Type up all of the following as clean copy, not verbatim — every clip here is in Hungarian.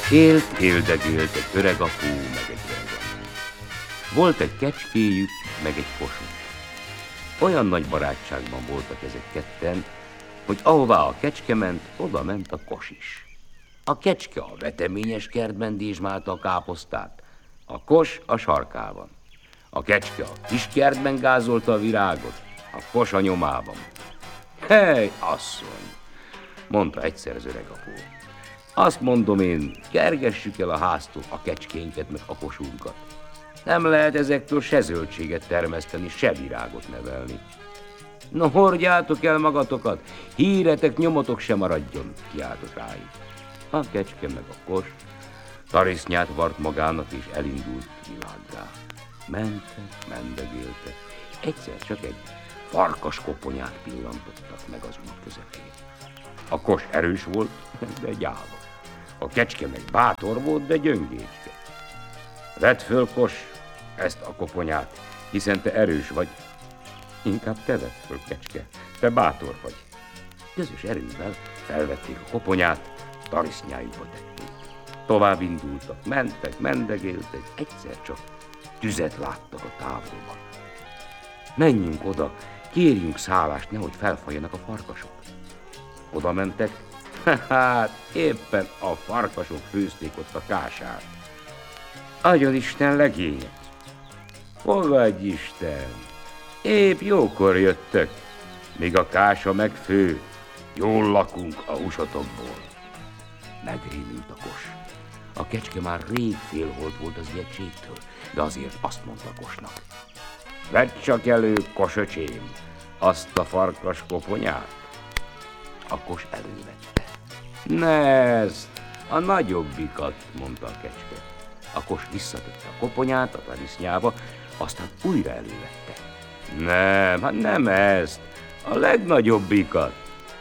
Éldegélt egy öreg apó, meg egy öreg anyó. Volt egy kecskéjük, meg egy kosuk. Olyan nagy barátságban voltak ezek ketten, hogy ahová a kecske ment, oda ment a kos is. A kecske a veteményes kertben dézsmálta a káposztát, a kos a sarkában. A kecske a kis kertben gázolta a virágot, a kos a nyomában. Hely, asszony, mondta egyszer az öreg apó. Azt mondom én, kergessük el a háztól a kecskénket meg a kosunkat. Nem lehet ezektől se zöldséget termeszteni, se virágot nevelni. No, hordjátok el magatokat, híretek, nyomotok se maradjon, kiáltott rájuk. A kecske meg a kos tarisznyát vart magának és elindult világgá. Mentek, mendegéltek, egyszer csak egy farkas koponyát pillantottak meg az út közepén. A kos erős volt, de gyáva. A kecske meg bátor volt, de gyöngécske. Vedd föl, kos, ezt a koponyát, hiszen te erős vagy. Inkább te vedd föl, kecske, te bátor vagy. Közös erővel felvették a koponyát, tarisznyájukba tették. Tovább indultak, mentek, mendegéltek, egyszer csak tüzet láttak a távolban. Menjünk oda, kérjünk szállást, nehogy felfaljanak a farkasok. Oda mentek, hát éppen a farkasok főzték ott a kását. Adjon Isten legényet! Fogadj Isten! Épp jókor jöttök, míg a kása megfő, jól lakunk a húsotokból. Megrémült a kos. A kecske már rég félholt volt az ijegységtől, de azért azt mondta a kosnak. Vedd csak elő, kosöcsém, azt a farkas koponyát. A kos elővette. Ne ezt, a nagyobbikat, mondta a kecske. A kos visszatette a koponyát a tarisznyába, aztán újra elővette. Nem, hát nem ezt, a legnagyobbikat.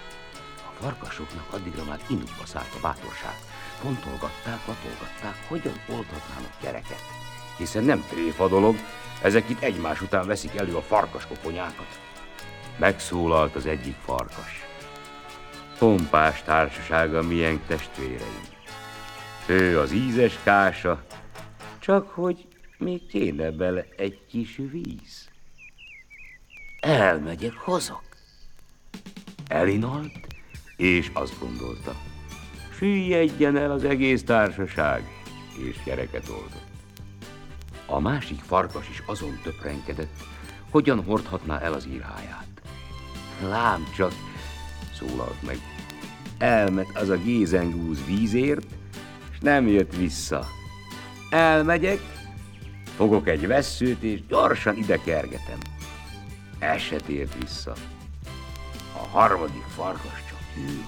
A farkasoknak addigra már indukba szállt a bátorság. Fontolgatták, latolgatták, hogyan oldhatnának gyereket. Hiszen nem tréfa dolog, ezek itt egymás után veszik elő a farkaskoponyákat. Megszólalt az egyik farkas. Pompás társasága milyen testvéreim. Ő az ízes kása, csak hogy még kéne bele egy kis víz. Elmegyek, hozok. Elinalt, és azt gondolta, süllyedjen el az egész társaság, és gyereket oldott. A másik farkas is azon töprengkedett, hogyan hordhatná el az írháját. Lám csak, szólalt meg, elment az a gézengúz vízért, és nem jött vissza. Elmegyek, fogok egy vesszőt, és gyorsan ide kergetem. El se tért vissza. A harmadik farkas csak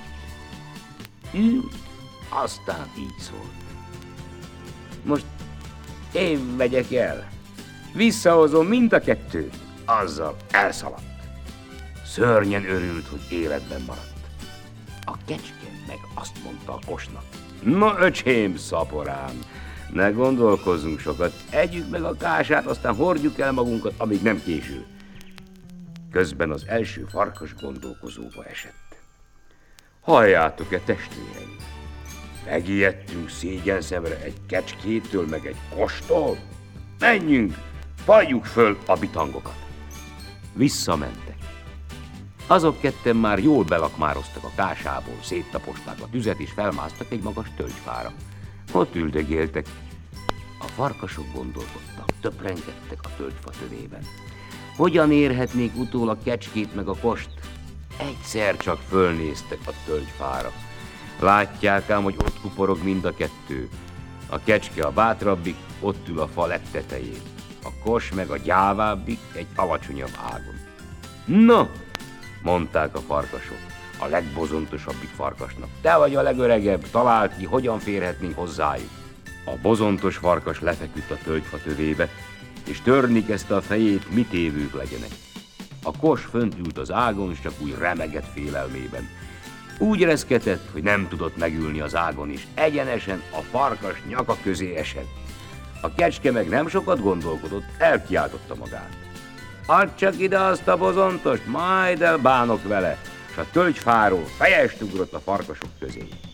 ült, aztán így szólt. Most én megyek el. Visszahozom mind a kettőt. Azzal elszaladt. Szörnyen örült, hogy életben maradt. A kecske meg azt mondta a kosnak. Na, öcsém, szaporám, ne gondolkozzunk sokat, együk meg a kását, aztán hordjuk el magunkat, amíg nem késő. Közben az első farkas gondolkozóba esett. Halljátok-e, testvéreim? Megijedtünk szégyenszemre egy kecskétől, meg egy kostól? Menjünk, faljuk föl a bitangokat. Visszamentek. Azok ketten már jól belakmároztak a kásából, széttaposták a tüzet, és felmásztak egy magas tölgyfára. Ott üldögéltek. A farkasok gondolkodtak, töprengedtek a tölgyfa tövében. Hogyan érhetnék utól a kecskét meg a kost? Egyszer csak fölnéztek a tölgyfára. Látják ám, hogy ott kuporog mind a kettő. A kecske a bátrabbik, ott ül a fa legtetején. A kos meg a gyávábbik egy alacsonyabb ágon. No, mondták a farkasok a legbozontosabbik farkasnak. Te vagy a legöregebb, találd ki, hogyan férhetnénk hozzájuk. A bozontos farkas lefeküdt a tölgyfa tövébe, és törni kezdte a fejét, mit évők legyenek. A kos fönt ült az ágon, és csak úgy remegett félelmében. Úgy reszketett, hogy nem tudott megülni az ágon, és egyenesen a farkas nyaka közé esett. A kecske meg nem sokat gondolkodott, elkiáltotta magát. Add csak ide azt a bozontost, majd elbánok vele, és a tölgyfáról fejest ugrott a farkasok közé.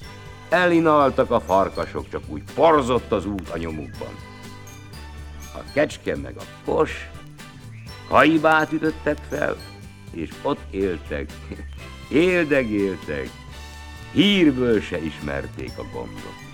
Elinaltak a farkasok, csak úgy porzott az út a nyomukban. A kecske meg a kos haibát ütöttek fel, és ott éltek, éldegéltek, hírből se ismerték a gondot.